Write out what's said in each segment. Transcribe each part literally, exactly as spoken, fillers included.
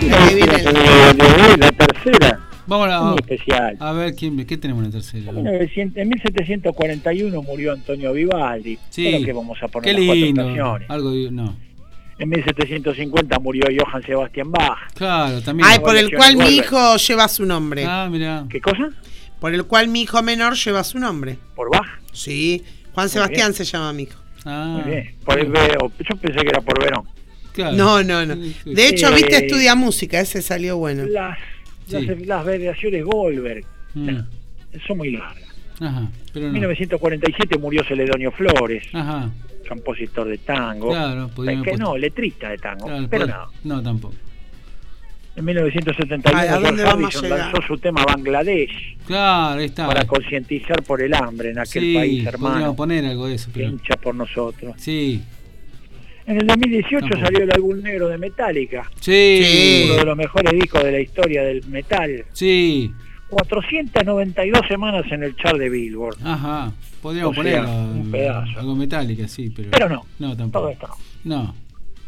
Ahí viene el... La tercera. Vamos a, muy especial. A ver, ¿quién, ¿qué tenemos en la tercera? En mil setecientos cuarenta y uno murió Antonio Vivaldi. Sí. Pero que vamos a poner qué las lindo. cuatro canciones. Algo, no. En mil setecientos cincuenta murió Johann Sebastian Bach. Claro, también. Ay, por el cual mi hijo lleva su nombre. Ah, mira. ¿Qué cosa? Por el cual mi hijo menor lleva su nombre. ¿Por Bach? Sí. Juan Sebastián se llama mi hijo. Ah, muy bien. Por el, yo pensé que era por Verón. Claro. No, no, no. De hecho, eh, viste, estudia música, ese salió bueno. Las, sí. las, las variaciones Goldberg mm. son muy largas. Ajá, pero no. En mil novecientos cuarenta y siete murió Celedonio Flores, Ajá. compositor de tango. Claro, es que no, letrista de tango, claro, pero pod... no. No, tampoco. En mil novecientos setenta y uno, George Harrison lanzó su tema Bangladesh. Claro, ahí está. Para concientizar por el hambre en aquel sí, país hermano. Podríamos poner algo de eso. Pero... hincha por nosotros. Sí. En el dos mil dieciocho no, salió el álbum negro de Metallica. Sí. Uno de los mejores discos de la historia del metal. Sí. cuatrocientas noventa y dos semanas en el chart de Billboard. Ajá. Podríamos o poner sea, un pedazo. Algo Metallica, sí, pero. Pero no. No, tampoco. Todo esto no. No.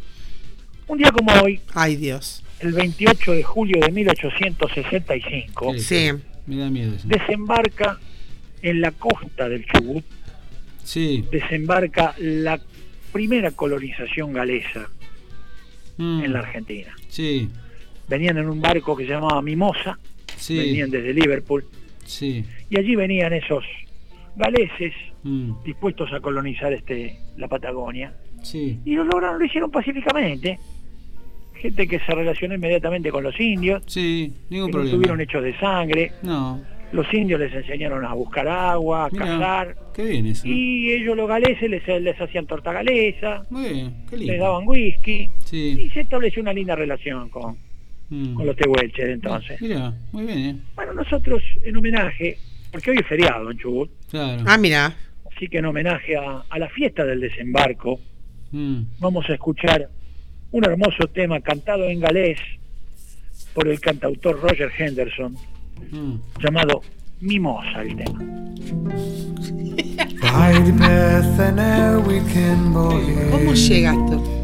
Un día como hoy. Ay, Dios. El veintiocho de julio de mil ochocientos sesenta y cinco. Sí. sí. Me da miedo eso. Desembarca en la costa del Chubut. Sí. Desembarca la primera colonización galesa mm. en la Argentina. Sí. Venían en un barco que se llamaba Mimosa, sí. venían desde Liverpool, sí. y allí venían esos galeses mm. dispuestos a colonizar este la Patagonia, sí. y lo lograron, lo hicieron pacíficamente. Gente que se relacionó inmediatamente con los indios, sí, ningún que problema. No tuvieron hechos de sangre. No. Los indios les enseñaron a buscar agua, a Mirá, cazar. Qué bien eso. Y ellos los galeses les, les hacían torta galesa. Muy bien, qué lindo. Les daban whisky. Sí. Y se estableció una linda relación con, mm. con los tehuelches de entonces. Mira, muy bien, ¿eh? Bueno, nosotros en homenaje, porque hoy es feriado en Chubut. Claro. Ah, mira. Así que en homenaje a, a la fiesta del desembarco, mm. vamos a escuchar un hermoso tema cantado en galés por el cantautor Roger Henderson, mm. llamado Mimosa, el tema. ¿Cómo llega esto?